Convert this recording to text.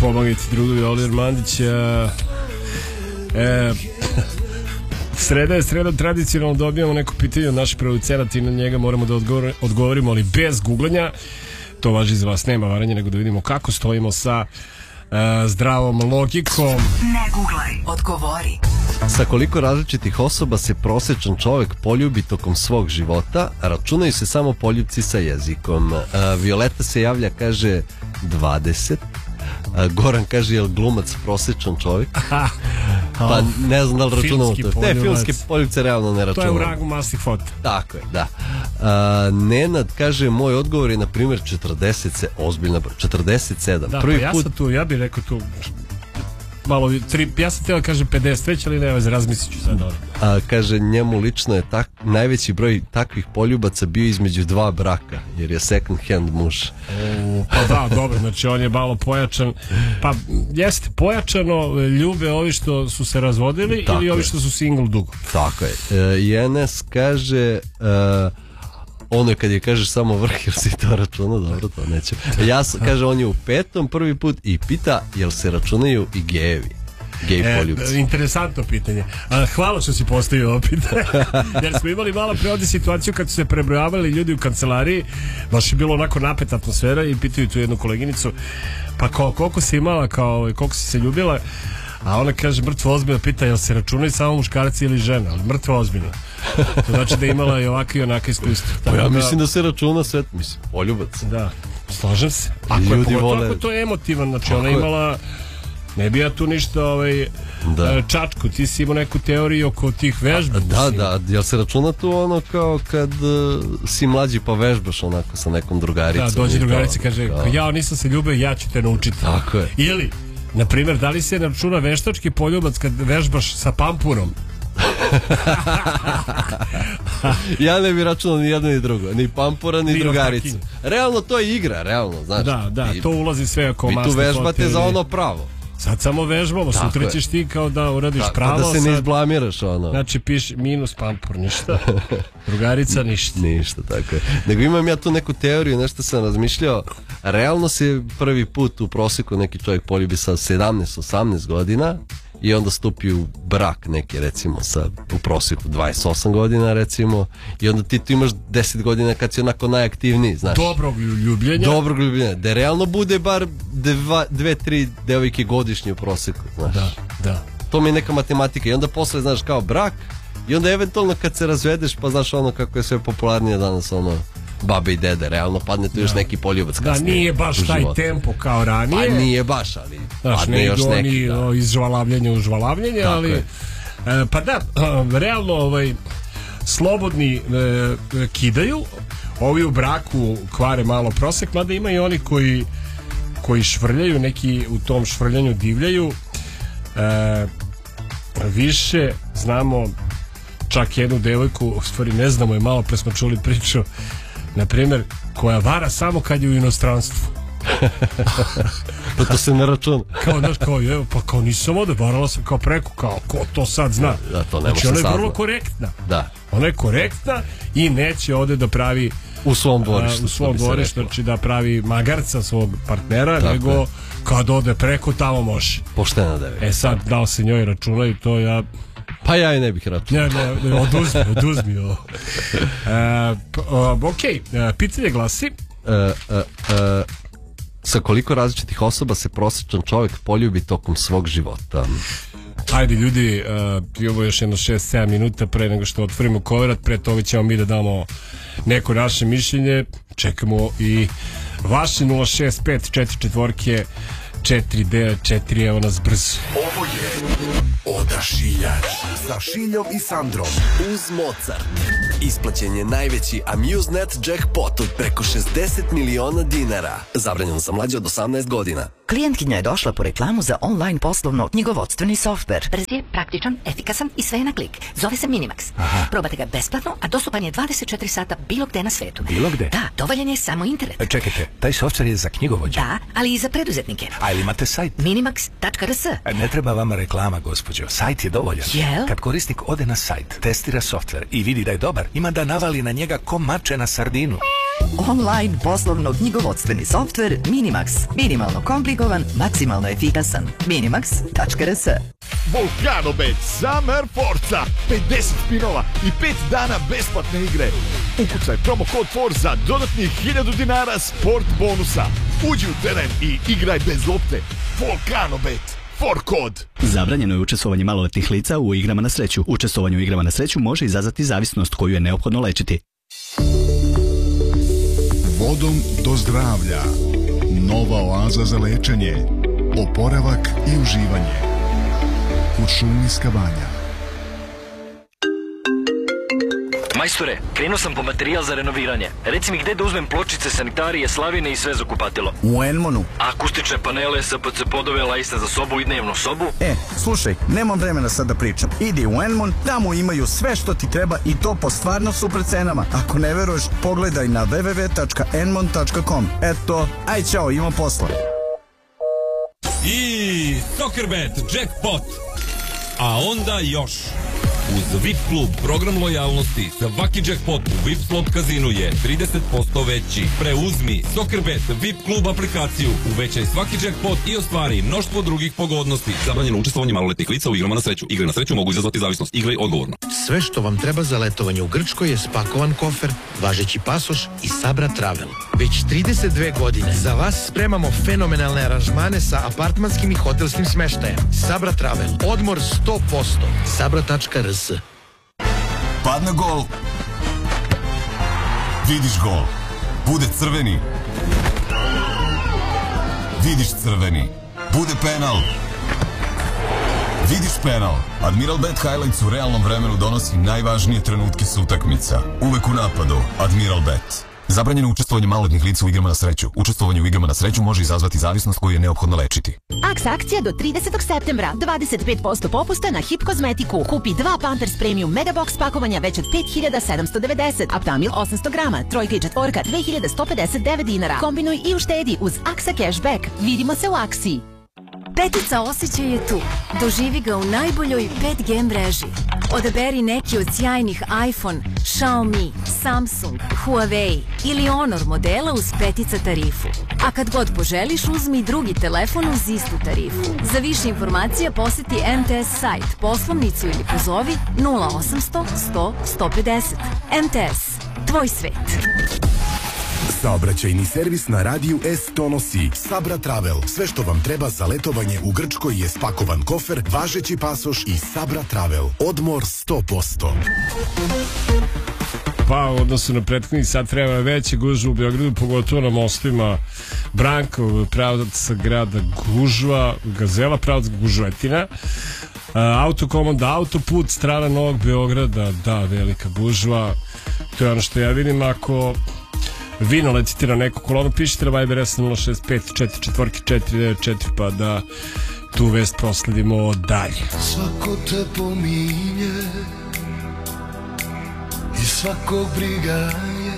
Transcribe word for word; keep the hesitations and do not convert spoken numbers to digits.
Pomagajte drugovi, Oliver Mandić. E, e, sreda je sreda, tradicionalno dobijamo neko pitanje od naših producenata i na njega moramo da odgovor, odgovorimo, ali bez googlanja. To važi za vas, nema varanja, nego da vidimo kako stojimo sa uh, zdravom logikom. Ne googlaj, odgovori. Sa koliko različitih osoba se prosječan čovjek poljubi tokom svog života? Računaju se samo poljubci sa jezikom. uh, Violeta se javlja, kaže dvadeset. uh, Goran kaže, je li glumac prosječan čovjek? Pa ne znam da li računamo to. Te filmske poljubce realno ne računamo. To je u rangu masnih fota. Tako je, da. uh, Nenad kaže, moj odgovor je na primjer četrdeset se, ozbiljna četrdeset sedam. Da, Prvi pa ja put... sam tu, ja bih rekao tu malo, tri, ja sam tijela kažem pedeset već, ali ne, razmislit ću sad. A, kaže, njemu lično je tak, najveći broj takvih poljubaca bio između dva braka, jer je second hand muž. O, pa da, dobro, znači on je malo pojačan. Pa jeste, pojačano ljube ovi što su se razvodili. Tako ili ovi što su single dugo. Tako je. e, Jenes kaže, e, ono je kad je kažeš samo vrh, jel si to računao, dobro, to neće. Ja sam, kaže, on je u petom prvi put i pita jel se računaju i gejevi, gej poljubci. E, interesantno pitanje. A, hvala što si postavio ovo pitanje. Jer smo imali malo pre ovdje situaciju kad su se prebrojavali ljudi u kancelariji, baš je bilo onako napeta atmosfera i pitaju tu jednu koleginicu, pa kao, koliko si imala, kao, koliko si se ljubila, a ona kaže mrtvo ozbiljno, pita jel se računaju samo muškarci ili žena, ali mrtvo ozbiljno. To znači da je imala i ovako i onaka iskustva. Pa ja mislim da se računa sve, mislim, poljubac. Da, slažem se. Ako je pogotovo, ako to je emotivan, znači ona imala, ne bi ja tu ništa ovaj, da. Čačku, ti si imao neku teoriju oko tih vežba. Da, da, jel se računa tu ono kao kad uh, si mlađi pa vežbaš onako sa nekom drugaricom. Da, dođe drugarica i kaže, kao, ja nisam se ljubio, ja ću te naučiti. Tako je. Ili, na primjer, da li se računa veštački poljubac kad vežbaš sa pampurom? Ja ne bi računao ni jedno ni drugo, ni pampura ni drugaricu. Realno to je igra, realno, znaš. Da, da, I, to ulazi sve oko masne. Vi tu vežbate za ono pravo. Sad samo vežbamo, sutra ćeš ti kao da uradiš tako, pravo. Da se sad, ne izblamiraš ono. Znači piš minus pampur, ništa. Drugarica ništa. Ništa, tako je. Nego imam ja tu neku teoriju, nešto sam razmišljao. Realno se prvi put u prosjeku neki čovjek poljubi sa sedamnaest osamnaest godina i onda stupi u brak neki, recimo sa u prosjeku dvadeset osam godina, recimo, i onda ti tu imaš deset godina kad si onako najaktivniji, znaš. Dobrog ljubljenja. Dobrog ljubljenja, da realno bude bar dva, dve, tri devojke godišnje u prosjeku, znaš. Da, da. To mi je neka matematika i onda posle, znaš, kao brak i onda eventualno kad se razvedeš, pa znaš ono kako je sve popularnije danas, ono babe i dede, realno padne tu još neki poljubac kasnije. Da, nije baš taj tempo kao ranije. Pa nije baš, ali znaš, padne ne još neki. Oni, da. Iz žvalavljenja u žvalavljenje, tako ali... E, pa da, realno ovaj, slobodni e, kidaju, ovi u braku kvare malo prosek, mada ima i oni koji, koji švrljaju, neki u tom švrljanju divljaju. E, više znamo čak jednu devojku, u stvari ne znamo je, malo pre smo čuli priču, na primjer, koja vara samo kad je u inostranstvu. Pa to se ne računa. Kao, znaš, kao, evo, pa kao nisam ovde, varala sam kao preko, kao, ko to sad zna. Da, to ne znači, ona je sazna. vrlo korektna. Da. Ona je korektna i neće ovde da pravi u svom dvorištu, u svom dvorištu, znači da pravi magarca svog partnera, tako nego je. Kad ode preko, tamo može. Poštena devojka. E sad, da li se njoj računaju, to ja... Pa ja i ne bih računao. Ne, ne, ne, oduzmi, oduzmi ovo. E, ok, pitanje glasi... E, e, e, sa koliko različitih osoba se prosječan čovjek poljubi tokom svog života? Ajde ljudi, uh, imamo još jedno šest sedam minuta pre nego što otvorimo koverat, pre toga ćemo mi da damo neko naše mišljenje, čekamo i vaši nula šest pet četiri četiri četiri devet četiri, evo nas brzo. Ovo je Odašiljač sa Šiljom i Sandrom uz Mozart. Isplaćen je najveći Amusenet jackpot od preko šezdeset miliona dinara. Zabranjeno za mlađe od osamnaest godina. Klijentkinja je došla po reklamu za online poslovno knjigovodstveni softver. Brz je, praktičan, efikasan i sve je na klik. Zove se Minimax. Aha. Probate ga besplatno, a dostupan je dvadeset četiri sata bilo gde na svetu. Bilo gde? Da, dovoljan je samo internet. E, čekajte, taj softver je za knjigovođe? Da, ali i za preduzetnike. A ili imate sajt? Minimax tačka r s. Ne treba vama reklama, gospođo. Sajt je dovoljan. Jel? Kad korisnik ode na sajt, testira softver i vidi da je dobar, ima da navali na njega ko mače na sardinu. Online poslovno-knjigovodstveni softver Minimax. Minimalno komplikovan, maksimalno efikasan. minimax tačka r s. Volkanobet Summer Forza, pedeset spinova i pet dana besplatne igre. Ukucaj promo kod Forza za dodatnih hiljadu dinara sport bonusa. Uđi u teren i igraj bez lopte. Volkanobet, for kod. Zabranjeno je učestvovanje maloletnih lica u igrama na sreću. Učestvovanje u igrama na sreću može izazvati zavisnost koju je neophodno lečiti. Vodom do zdravlja. Nova oaza za lečenje, oporavak i uživanje. Kuršumlijska banja. Majstore, krenuo sam po materijal za renoviranje. Reci mi gde da uzmem pločice, sanitarije, slavine i sve za kupatilo. U Enmonu. Akustične panele, S P C podove, lajsne za sobu i dnevnu sobu. E, slušaj, nemam vremena sad da pričam. Idi u Enmon, tamo imaju sve što ti treba i to po stvarno super cenama. Ako ne veruješ, pogledaj na w w w tačka enmon tačka com. Eto, aj čao, imam posla. I Soccerbet Jackpot. A onda još. Uz V I P klub program lojalnosti svaki jackpot u V I P slot kazinu je trideset posto veći. Preuzmi Soccerbet V I P klub aplikaciju, uvećaj svaki jackpot i ostvari mnoštvo drugih pogodnosti. Zabranjeno učestvovanje maloletnih lica u igrama na sreću. Igre na sreću mogu izazvati zavisnost. Igraj odgovorno. Sve što vam treba za letovanje u Grčkoj je spakovan kofer, važeći pasoš i Sabra Travel. Već trideset dve godine za vas spremamo fenomenalne aranžmane sa apartmanskim i hotelskim smeštajem. Sabra Travel. Odmor sto posto. sabra tačka r s. Padne gol. Vidiš gol. Bude crveni. Vidiš crveni. Bude penal. Vidiš penal. Admiralbet Highlights u realnom vremenu donosi najvažnije trenutke sa utakmica. Uvek u napadu. Admiralbet. Zabranjeno učestvovanje maloletnih lica u igrama na sreću. Učestvovanje u igrama na sreću može izazvati zavisnost koju je neophodno lečiti. Aks akcija do tridesetog septembra. dvadeset pet posto popusta na Hip kozmetiku. Kupi dva Pampers Premium Megabox pakovanja već od pet hiljada sedamsto devedeset. Aptamil osamsto grama. Trojka i četvorka dve hiljade sto pedeset devet dinara. Kombinuj i uštedi uz Aksa Cashback. Vidimo se u Aksi. Petica osjećaj je tu. Doživi ga u najboljoj pet G mreži. Odaberi neki od sjajnih iPhone, Xiaomi, Samsung, Huawei ili Honor modela uz petica tarifu. A kad god poželiš, uzmi drugi telefon uz istu tarifu. Za više informacija poseti M T S sajt, poslovnicu ili pozovi nula osamsto sto sto pedeset. M T S. Tvoj svet. Saobraćajni servis na radiju S donosi Sabra Travel. Sve što vam treba za letovanje u Grčkoj je spakovan kofer, važeći pasoš i Sabra Travel. Odmor sto posto. Pa, u odnosu na prethodni sad treba veće gužve u Beogradu, pogotovo na mostovima Brankov, pravac grada gužva, Gazela, pravac gužvetina, autokomanda, autoput, strana Novog Beograda, da, velika gužva. To je ono što ja vidim. Ako vi naletite na neku kolonu, pišite na Viber S nula šest pet četiri četiri četiri devet četiri pa da tu vest prosledimo dalje. Svako te pominje i svakog briga